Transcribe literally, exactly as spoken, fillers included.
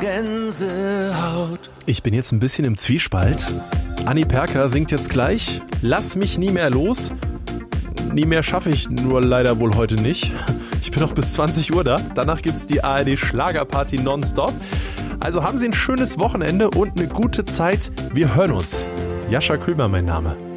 Gänsehaut. Ich bin jetzt ein bisschen im Zwiespalt. Anni Perker singt jetzt gleich Lass mich nie mehr los. Nie mehr schaffe ich nur leider wohl heute nicht. Ich bin noch bis zwanzig Uhr da. Danach gibt's die A R D Schlagerparty nonstop. Also haben Sie ein schönes Wochenende und eine gute Zeit. Wir hören uns. Jascha Kühlmann mein Name.